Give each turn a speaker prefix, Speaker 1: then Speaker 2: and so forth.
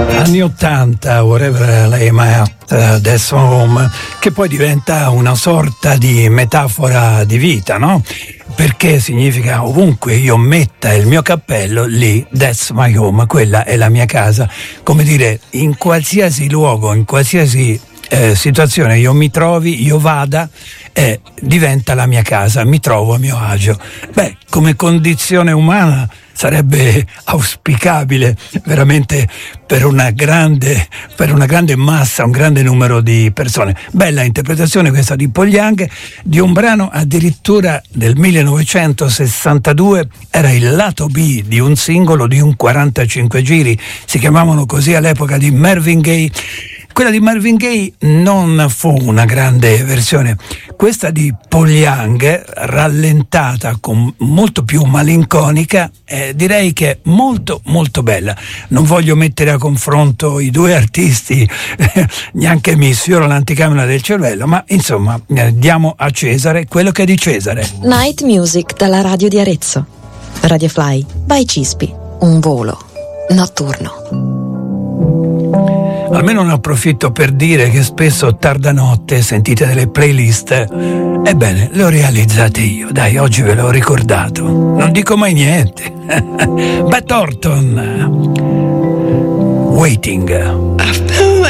Speaker 1: Anni 80, Wherever I Am At, That's Home, che poi diventa una sorta di metafora di vita, no? Perché significa ovunque io metta il mio cappello, lì, that's my home, quella è la mia casa. Come dire, in qualsiasi luogo, in qualsiasi situazione io mi trovi, io vada, diventa la mia casa, mi trovo a mio agio. Beh, come condizione umana sarebbe auspicabile veramente per una grande massa, un grande numero di persone. Bella interpretazione questa di Paul Young, di un brano addirittura del 1962, era il lato B di un singolo di un 45 giri, si chiamavano così all'epoca, di Marvin Gaye. Quella di Marvin Gaye non fu una grande versione, questa di Paul Young, rallentata, molto più malinconica, direi che è molto molto bella. Non voglio mettere a confronto i due artisti, neanche mi sfioro l'anticamera del cervello, ma insomma diamo a Cesare quello che è di Cesare.
Speaker 2: Night Music dalla radio di Arezzo. Radio Fly by Cispi, un volo notturno.
Speaker 1: Almeno ne approfitto per dire che spesso tarda notte sentite delle playlist, ebbene le ho realizzate io, dai, oggi ve l'ho ricordato, non dico mai niente. Beth Orton, Waiting.